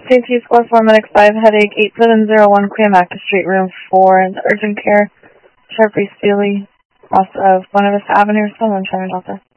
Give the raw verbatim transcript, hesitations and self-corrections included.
C T score four, medic five, headache, eight seven zero one, Cleomacta Street, room four, in urgent care, Sharpie Steely, off of Buena Vista Avenue, Sunshine Delta.